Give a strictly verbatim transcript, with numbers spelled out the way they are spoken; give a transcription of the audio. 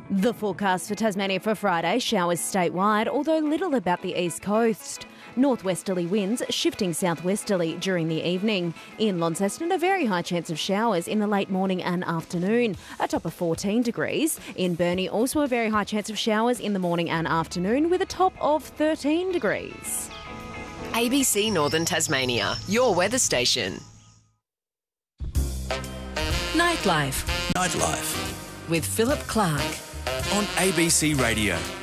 The forecast for Tasmania for Friday, showers statewide, although little about the east coast. Northwesterly winds shifting southwesterly during the evening. In Launceston, a very high chance of showers in the late morning and afternoon, a top of fourteen degrees. In Burnie, also a very high chance of showers in the morning and afternoon with a top of thirteen degrees. A B C Northern Tasmania, your weather station. Nightlife. Nightlife. With Philip Clark. On A B C Radio.